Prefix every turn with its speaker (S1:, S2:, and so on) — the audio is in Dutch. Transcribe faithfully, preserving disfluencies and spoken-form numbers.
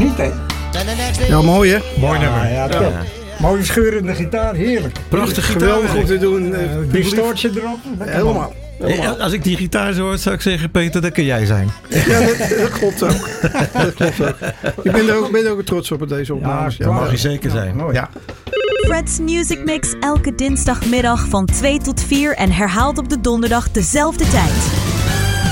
S1: genieten.
S2: Ja, mooi hè?
S3: Mooi nummer.
S1: Ja, ja, top. Ja. Mooie scheurende gitaar, heerlijk.
S2: Prachtig, geweldig om te doen. Uh,
S1: Pistoortje erop.
S2: Helemaal.
S3: Helemaal. Als ik die gitaar zo hoor, zou ik zeggen, Peter, dat kun jij zijn.
S2: Ja, dat, dat klopt ook. Dat klopt ook. Ik ben er ook, ben er ook trots op deze opnames.
S3: Ja, dat mag je zeker zijn.
S2: Ja, ja.
S4: Fred's Music Mix elke dinsdagmiddag van twee tot vier en herhaald op de donderdag dezelfde tijd.